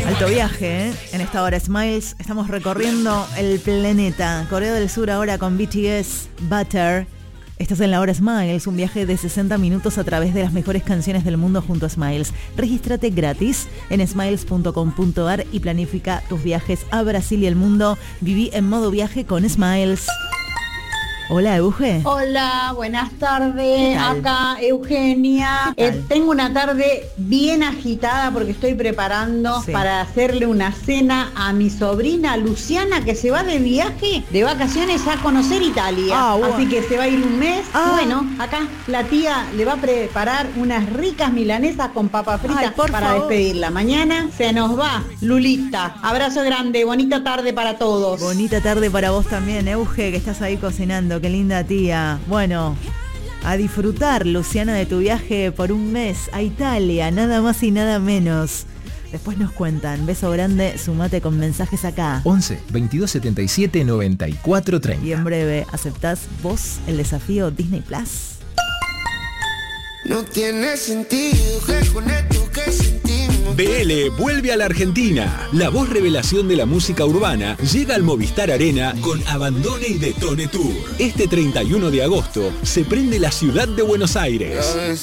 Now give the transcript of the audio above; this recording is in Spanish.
Alto viaje, ¿eh? En esta hora Smiles estamos recorriendo el planeta. Corea del Sur ahora con BTS, Butter. Estás en la hora Smiles, un viaje de 60 minutos a través de las mejores canciones del mundo junto a Smiles. Regístrate gratis en smiles.com.ar y planifica tus viajes a Brasil y el mundo. Viví en modo viaje con Smiles. Hola, Euge. Hola, buenas tardes. Acá Eugenia. Tengo una tarde bien agitada porque estoy preparando para hacerle una cena a mi sobrina Luciana, que se va de viaje, de vacaciones, a conocer Italia. Bueno. Así que se va a ir un mes. Bueno, acá la tía le va a preparar unas ricas milanesas con papas fritas para despedirla. Mañana se nos va Lulita. Abrazo grande, bonita tarde para todos. Bonita tarde para vos también, Euge, que estás ahí cocinando. Qué linda tía. Bueno, a disfrutar, Luciana, de tu viaje por un mes a Italia, nada más y nada menos. Después nos cuentan. Beso grande, sumate con mensajes acá. 11 22 77 94 30. Y en breve, ¿aceptás vos el desafío Disney Plus? No tiene sentido que con esto que sentimos. BL vuelve a la Argentina. La voz revelación de la música urbana llega al Movistar Arena con Abandone y Detone Tour. Este 31 de agosto se prende la ciudad de Buenos Aires.